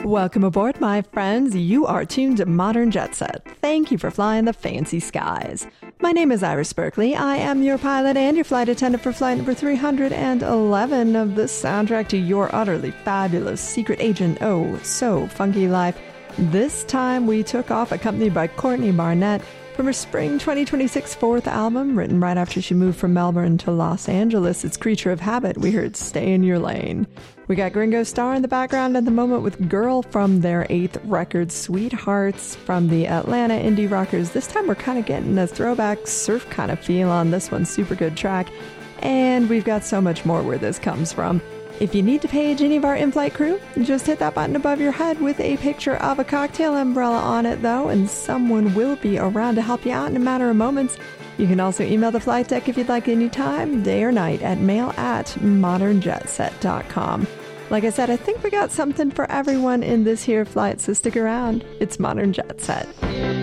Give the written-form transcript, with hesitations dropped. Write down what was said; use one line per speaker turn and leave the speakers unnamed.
Welcome aboard, my friends. You are tuned to Modern Jet Set. Thank you for flying the fancy skies. My name is Iris Berkeley. I am your pilot and your flight attendant for flight number 311 of the soundtrack to your utterly fabulous secret agent, oh, so funky life. This time we took off accompanied by Courtney Barnett from her spring 2026 fourth album, written right after she moved from Melbourne to Los Angeles. It's Creature of Habit. We heard Stay in Your Lane. We got Ringo Starr in the background at the moment with Girl from their 8th record, Sweethearts, from the Atlanta indie rockers. This time we're kind of getting a throwback surf kind of feel on this one. Super good track. And we've got so much more where this comes from. If you need to page any of our in-flight crew, just hit that button above your head with a picture of a cocktail umbrella on it, though, and someone will be around to help you out in a matter of moments. You can also email the flight deck if you'd like any time, day or night, at mail@modernjetset.com. Like I said, I think we got something for everyone in this here flight, so stick around. It's Modern Jet Set.